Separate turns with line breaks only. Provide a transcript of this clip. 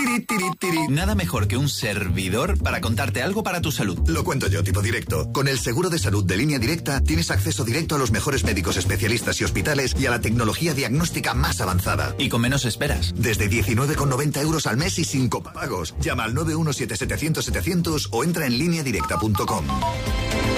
Tiri, tiri, tiri.
Nada mejor que un servidor para contarte algo para tu salud.
Lo cuento yo, tipo directo. Con el seguro de salud de Línea Directa tienes acceso directo a los mejores médicos especialistas y hospitales y a la tecnología diagnóstica más avanzada.
Y con menos esperas.
Desde 19,90 € al mes y sin copagos. Llama al 917-700-700 o entra en lineadirecta.com.